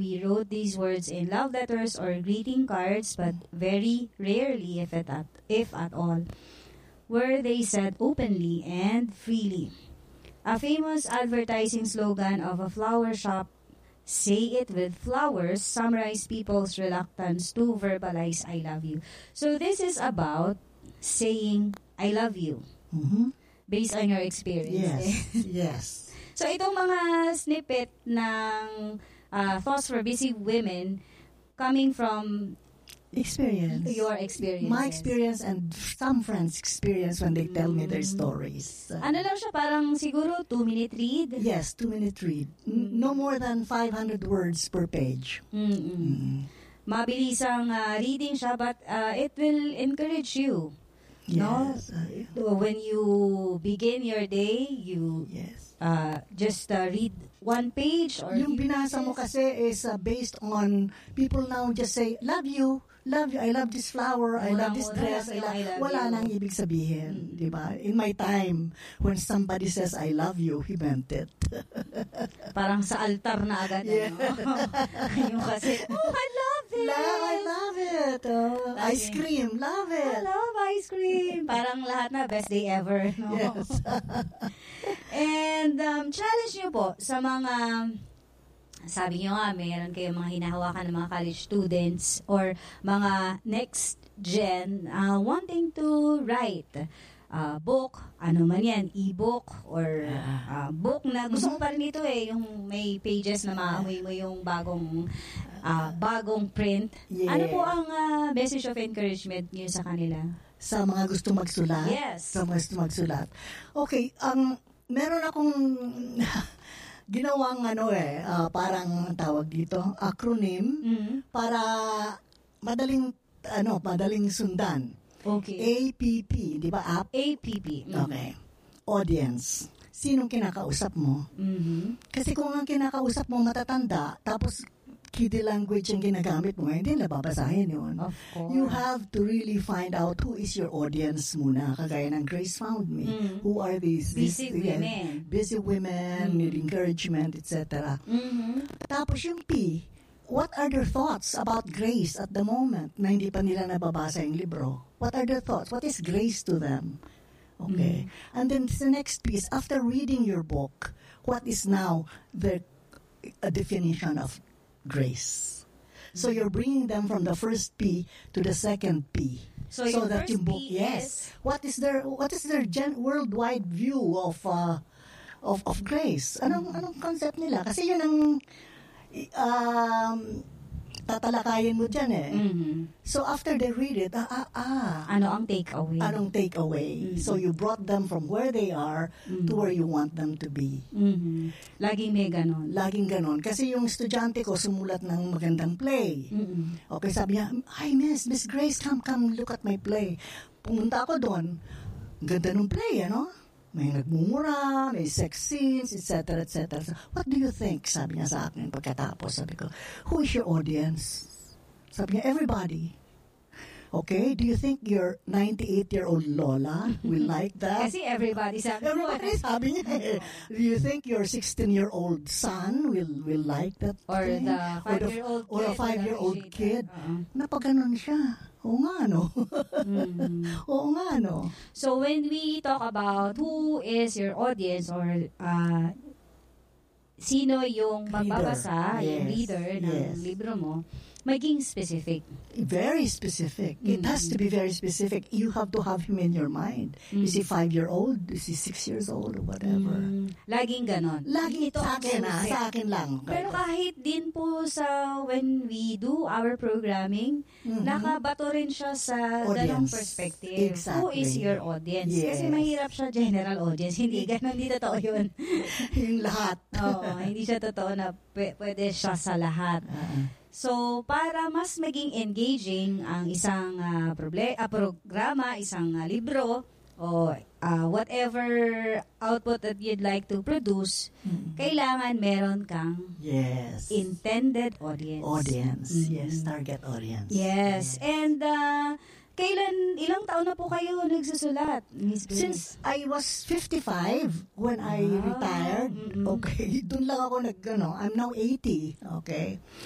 we wrote these words in love letters or greeting cards, but very rarely, if at all, were they said openly and freely. A famous advertising slogan of a flower shop, "Say it with flowers," summarized people's reluctance to verbalize "I love you." So this is about saying "I love you" based on your experience. Yes. So itong mga snippet ng thoughts for busy women coming from Experience. your experience. My experience and some friends' experience when they tell me their stories. Ano lang siya, parang siguro 2-minute read? Yes, 2-minute read. No more than 500 words per page. Mabilisang reading siya, but it will encourage you. Yes. No? When you begin your day, you just read one page. Or yung binasa mo kasi is based on people now just say, love you, I love this flower, I love this dress, wala nang ibig sabihin, di ba? In my time, when somebody says I love you, he meant it. Parang sa altar na agad, yung kasi, I love it! I love it! Ice cream, love it! I love ice cream! Parang lahat na, best day ever, no? Yes. And challenge nyo po sa mga, sabi nyo nga, mayroon kayong mga hinahawakan ng mga college students or mga next gen wanting to write book, ano man yan, e-book or book na gusto mo pa rin ito yung may pages na maamoy mo yung bagong print. Yes. Ano po ang message of encouragement niyo sa kanila? Sa mga gusto magsulat? Yes. Sa mga gusto magsulat. Okay, meron akong ginawang parang tawag dito, acronym para madaling sundan. Okay. APP, di ba? APP. Okay. Audience. Sinong kinakausap mo? Kasi kung ang kinakausap mo matatanda, tapos kiddie language ang ginagamit mo, hindi nababasahin yun. Of course. You have to really find out who is your audience muna, kagaya ng Grace found me. Who are these busy women? Busy women, need encouragement, etc. Tapos yung P, what are their thoughts about grace at the moment na hindi pa nila nababasa yung libro? What are their thoughts? What is grace to them? Okay. And then the next piece, after reading your book, what is now a definition of grace? So you're bringing them from the first P to the second P. So that yung book, what is their worldwide view of grace? Anong concept nila? Kasi yun ang tatalakayin mo dyan So after they read it, ano ang takeaway? Anong takeaway? So you brought them from where they are to where you want them to be. Laging may ganon. Laging ganon. Kasi yung estudyante ko sumulat ng magandang play. Okay, sabi niya, "Hi, Miss Grace, come look at my play." Pumunta ako doon. Ganda ng play, May nagmumura, may sex scenes, etc., etc. So, what do you think? Sabi niya sa akin pagkatapos. Sabi ko, who is your audience? Sabi niya, everybody. Okay, do you think your 98-year-old Lola will like that? Kasi everybody sabi sabi niya Do you think your 16-year-old son will like that? Or the 5-year-old kid. Or a 5-year-old kid. Napaganon siya. Oo nga, Oo nga, So when we talk about who is your audience or sino yung magbabasa, yung reader ng libro mo, maging specific. Very specific. It has to be very specific. You have to have him in your mind. Is he 5-year-old? Is he 6 years old? Or whatever. Laging ganon. Laging ito sa akin lang. Pero kahit din po sa when we do our programming, nakabato rin siya sa ganong perspective. Exactly. Who is your audience? Yes. Kasi mahirap siya general audience. Hindi ganon, hindi totoo yun. Yung lahat. Hindi siya totoo na pwede siya sa lahat. So, para mas maging engaging ang isang programa, isang libro, o whatever output that you'd like to produce, kailangan meron kang intended audience. Yes, target audience. Yes. And ilang taon na po kayo nagsusulat, Miss Grace? Since I was 55 when I retired, okay, doon lang ako I'm now 80, okay.